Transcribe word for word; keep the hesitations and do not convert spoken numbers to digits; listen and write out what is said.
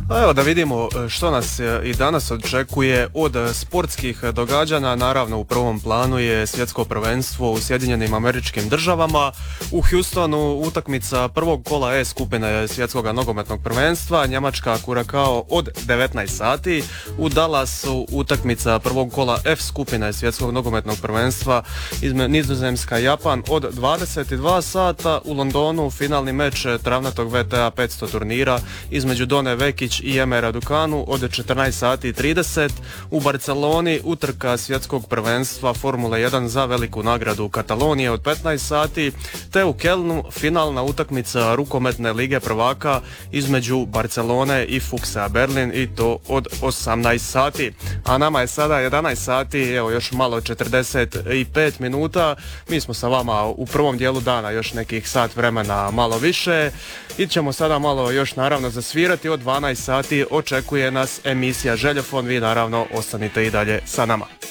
A evo da vidimo što nas i danas očekuje od sportskih događanja. Naravno u prvom planu je svjetsko prvenstvo u Sjedinjenim Američkim Državama. U Houstonu utakmica prvog kola E skupine svjetskog nogometnog prvenstva, Njemačka Curacao od devetnaest sati. U Dallasu utakmica prvog kola F skupine svjetskog nogometnog prvenstva, Nizozemska Japan od dvadeset dva sata. U Londonu finalni meč travnatog V T A petsto turnira između Done Vekić i Eme Raducanu od četrnaest sati i trideset. U Barceloni utrka svjetskog prvenstva Formule jedan za veliku nagradu Katalonije od petnaest sati, te u Kelnu finalna utakmica rukometne lige prvaka između Barcelone i Fuchsa Berlin, i to od osamnaest sati. A nama je sada jedanaest sati, evo još malo četrdeset pet minuta. Mi smo sa vama u prvom dijelu dana još nekih sat vremena malo više. I ćemo sada malo još naravno zasvirati. Od dvanaest sati očekuje nas emisija Željofon. Vi naravno ostanite i dalje sa nama.